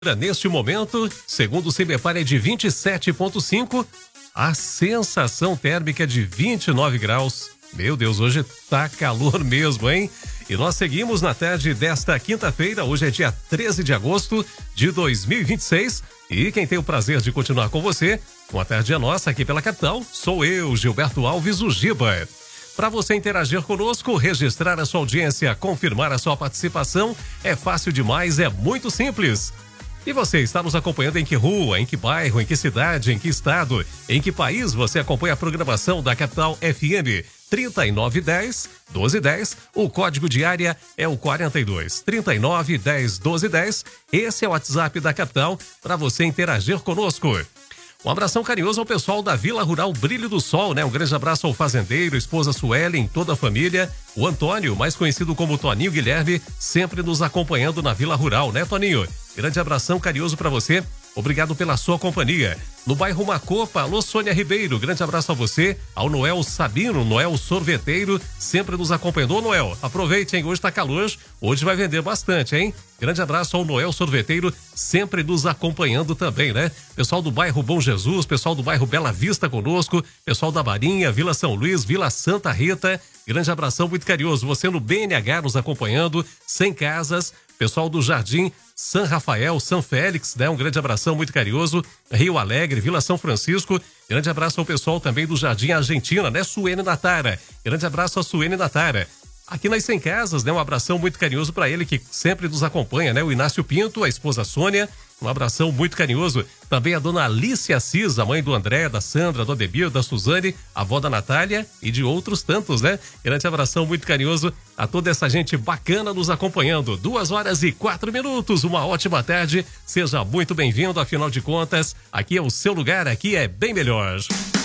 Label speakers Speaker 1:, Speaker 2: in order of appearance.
Speaker 1: Neste momento, segundo o CIMEPAR, é de 27,5. A sensação térmica é de 29 graus. Meu Deus, hoje tá calor mesmo, hein? E nós seguimos na tarde desta quinta-feira. Hoje é dia 13 de agosto de 2026. E quem tem o prazer de continuar com você, uma tarde é nossa aqui pela capital, sou eu, Gilberto Alves, o Giba. Para você interagir conosco, registrar a sua audiência, confirmar a sua participação, é fácil demais, é muito simples. E você está nos acompanhando em que rua, em que bairro, em que cidade, em que estado, em que país você acompanha a programação da Capital FM? 3910-1210, o código de área é o 42. 3910-1210, esse é o WhatsApp da Capital para você interagir conosco. Um abração carinhoso ao pessoal da Vila Rural Brilho do Sol, né? Um grande abraço ao fazendeiro, esposa Suelen, toda a família. O Antônio, mais conhecido como Toninho Guilherme, sempre nos acompanhando na Vila Rural, né, Toninho? Grande abração carinhoso para você. Obrigado pela sua companhia. No bairro Macopa, alô Sônia Ribeiro, grande abraço a você, ao Noel Sabino, Noel Sorveteiro, sempre nos acompanhando. Ô Noel, aproveite, hein? Hoje tá calor, hoje vai vender bastante, hein? Grande abraço ao Noel Sorveteiro, sempre nos acompanhando também, né? Pessoal do bairro Bom Jesus, pessoal do bairro Bela Vista conosco, pessoal da Marinha, Vila São Luís, Vila Santa Rita, grande abração muito carinhoso. Você no BNH nos acompanhando, Sem Casas, pessoal do Jardim São Rafael, São Félix, né? Um grande abração muito carinhoso. Rio Alegre, Vila São Francisco. Grande abraço ao pessoal também do Jardim Argentina, né? Suene Natara. Grande abraço a Suene Natara. Aqui nas Sem Casas, né? Um abração muito carinhoso para ele que sempre nos acompanha, né? O Inácio Pinto, a esposa Sônia. Um abração muito carinhoso. Também a dona Alice Assis, a mãe do André, da Sandra, do Ademir, da Suzane, a avó da Natália e de outros tantos, né? Grande abração muito carinhoso a toda essa gente bacana nos acompanhando. 2h04. Uma ótima tarde. Seja muito bem-vindo, afinal de contas, aqui é o seu lugar, aqui é bem melhor.